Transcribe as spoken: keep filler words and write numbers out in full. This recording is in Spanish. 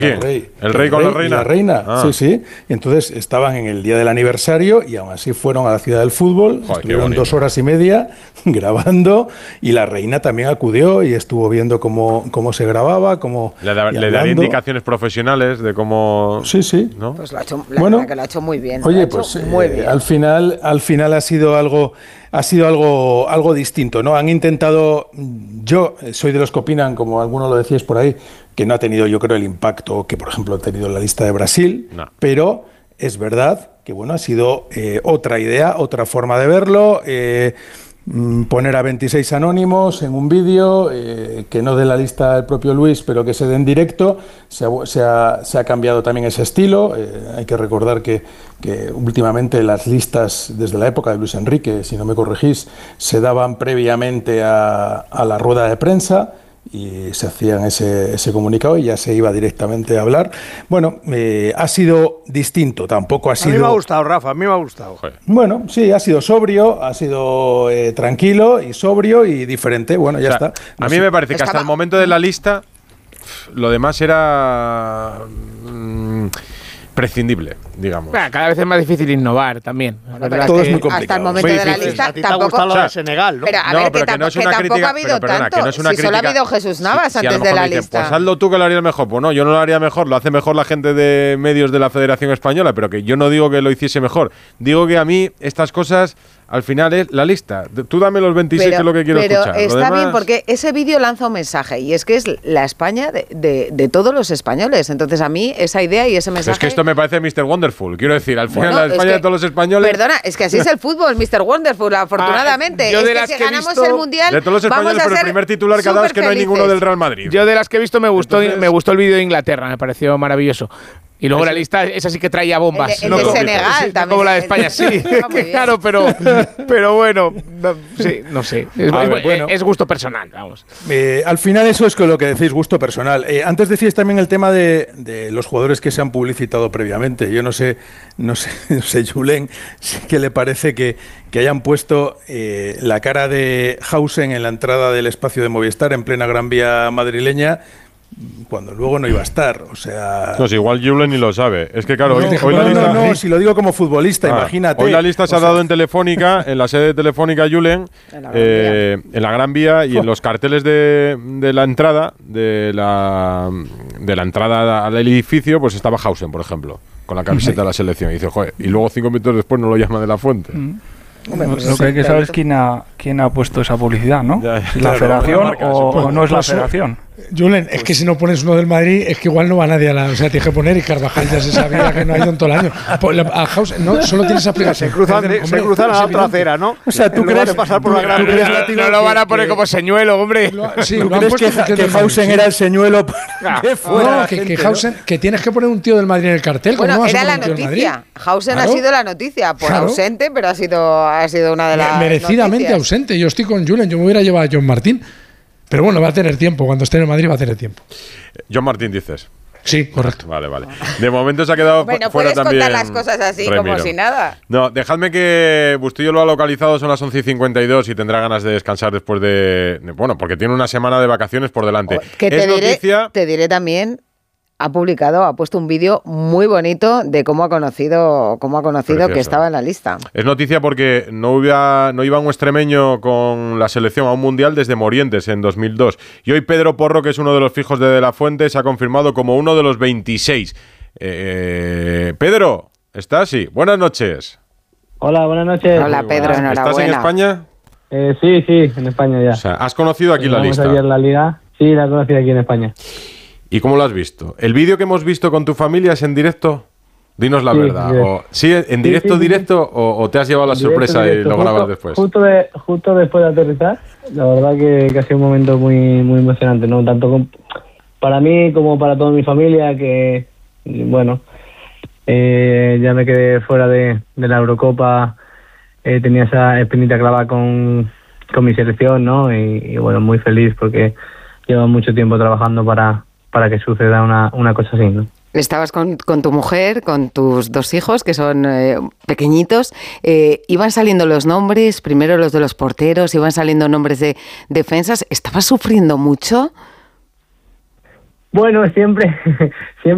¿Quién? El rey. ¿El rey con la reina? La reina, ah. sí, sí. Y entonces estaban en el día del aniversario y aún así fueron a la ciudad del fútbol, Joder, estuvieron dos horas y media grabando y la reina también acudió y estuvo viendo cómo, cómo se grababa, cómo... Le, da, le daría indicaciones profesionales de cómo... Sí, sí. ¿no? Pues lo ha hecho, la bueno, verdad que lo ha hecho muy bien. Oye, pues muy eh, bien. al final, al final ha sido algo... Ha sido algo, algo distinto, ¿no? Han intentado, yo soy de los que opinan, como algunos lo decíais por ahí, que no ha tenido, yo creo, el impacto que, por ejemplo, ha tenido la lista de Brasil, no. Pero es verdad que, bueno, ha sido eh, otra idea, otra forma de verlo, eh, poner a veintiséis anónimos en un vídeo, eh, que no de la lista el propio Luis, pero que se dé en directo. Se ha, se ha, se ha cambiado también ese estilo. Eh, hay que recordar que, que últimamente las listas, desde la época de Luis Enrique, si no me corregís, se daban previamente a, a la rueda de prensa y se hacían ese, ese comunicado y ya se iba directamente a hablar. Bueno, eh, ha sido distinto, tampoco ha sido... A mí me ha gustado, Rafa, a mí me ha gustado. Bueno, sí, ha sido sobrio, ha sido eh, tranquilo y sobrio y diferente. Bueno, ya o sea, está. No a mí sé. me parece que hasta el momento de la lista lo demás era... Mmm, prescindible, digamos. Bueno, cada vez es más difícil innovar también. Bueno, todo es muy complicado. Hasta el momento muy de la lista a ti te ha gustado lo de Senegal, ¿no? Pero a no, ver, pero que, que no es que una tampoco crítica, ha habido pero, perdona, tanto. que no es una si crítica, solo ha habido Jesús Navas si, si antes de la dice, lista. Pues hazlo tú que lo harías mejor. Pues no, yo no lo haría mejor, lo hace mejor la gente de medios de la Federación Española, pero que yo no digo que lo hiciese mejor. Digo que a mí estas cosas... Al final es la lista. Tú dame los veintiséis, pero, que es lo que quiero pero escuchar. Pero está demás... bien porque ese vídeo lanza un mensaje y es que es la España de, de, de todos los españoles. Entonces a mí esa idea y ese mensaje... Es que esto me parece míster Wonderful. Quiero decir, al final bueno, la España es que, de todos los españoles... Perdona, es que así es el fútbol, míster Wonderful, afortunadamente. Ah, yo de es las que si que ganamos visto, el Mundial, de todos los españoles, vamos a pero el primer titular que ha dado es que no hay ninguno del Real Madrid. Yo de las que he visto me gustó, Entonces... me gustó el vídeo de Inglaterra, me pareció maravilloso. Y luego la lista, esa sí que traía bombas. El de, el no de Senegal sí, también. Como la de España, sí. Claro, pero, pero bueno, no, sí, no sé. Es, ver, es, bueno. es gusto personal, vamos. Eh, al final eso es lo que decís, gusto personal. Eh, antes decíais también el tema de, de los jugadores que se han publicitado previamente. Yo no sé, no sé, no sé, Julen, ¿qué le parece que, que hayan puesto eh, la cara de Hausen en la entrada del espacio de Movistar en plena Gran Vía madrileña? Cuando luego no iba a estar, o sea... No, si igual Julen ni lo sabe. Es que claro, no, hoy, no, hoy la no, lista... no, no, si lo digo como futbolista, ah, imagínate. Hoy la lista se ha dado en Telefónica, en la sede de Telefónica Julen, en la Gran, eh, en la Gran Vía y oh. en los carteles de, de la entrada, de la, de la entrada al edificio, pues estaba Hausen, por ejemplo, con la camiseta de la selección. Y dice, joder, y luego cinco minutos después no lo llama de la Fuente. Mm. Hombre, pues lo que hay que saber es quién ha, quién ha puesto esa publicidad, ¿no? Ya, ya, claro, ¿la federación marca, o, o no es la pues, federación? Julen, es que si no pones uno del Madrid, es que igual no va nadie a la... O sea, tienes que poner y Carvajal ya se sabía que no ha ido en todo el año. A House, no, solo tienes aplicación. Se cruzan, de, se cruzan a la otra acera, ¿no? O sea, ¿tú crees, pasar por la gran no, no lo van a poner que, como señuelo, hombre. Lo, sí, ¿Tú crees que, que, que Hausen sí. era el señuelo para que fuera No, que, gente, que Hausen, ¿no? Que tienes que poner un tío del Madrid en el cartel. Bueno, no era la noticia. Hausen claro. ha sido la noticia, por claro. ausente, pero ha sido, ha sido una de las merecidamente noticias. ausente. Yo estoy con Julen, yo me hubiera llevado a John Martín. Pero bueno, va a tener tiempo. Cuando esté en Madrid va a tener tiempo. John Martín, dices. Sí, correcto. Vale, vale. De momento se ha quedado bueno, fuera también. Bueno, puedes contar las cosas así, Remiro. como si nada. No, dejadme que Bustillo lo ha localizado, son las once y cincuenta y dos y tendrá ganas de descansar después de... de bueno, porque tiene una semana de vacaciones por delante. Que te, es diré, noticia... te diré también... Ha publicado, ha puesto un vídeo muy bonito de cómo ha conocido, cómo ha conocido Precioso. que estaba en la lista. Es noticia porque no iba, no iba un extremeño con la selección a un mundial desde Morientes en dos mil dos. Y hoy Pedro Porro, que es uno de los fijos de De La Fuente, se ha confirmado como uno de los veintiséis. Eh, Pedro, ¿estás? Sí. Buenas noches. Hola, buenas noches. Hola, Pedro, enhorabuena. ¿Estás en España? Eh, sí, sí, en España ya. O sea, ¿has conocido aquí sí, la lista? ayer la liga. Sí, la he conocido aquí en España. ¿Y cómo lo has visto? ¿El vídeo que hemos visto con tu familia es en directo? Dinos la sí, verdad. Sí, o, ¿sí, ¿En directo, sí, sí, directo sí. O, o te has llevado la directo, sorpresa directo. y lo justo, grabas después? Justo, de, justo después de aterrizar, la verdad que, que ha sido un momento muy, muy emocionante, ¿no? Tanto con, para mí como para toda mi familia, que, bueno, eh, ya me quedé fuera de, de la Eurocopa, eh, tenía esa espinita clavada con, con mi selección, ¿no? Y, y bueno, muy feliz porque llevo mucho tiempo trabajando para... para que suceda una, una cosa así, ¿no? Estabas con, con tu mujer, con tus dos hijos, que son eh, pequeñitos. Eh, iban saliendo los nombres, primero los de los porteros, iban saliendo nombres de defensas. ¿Estabas sufriendo mucho? Bueno, siempre, siempre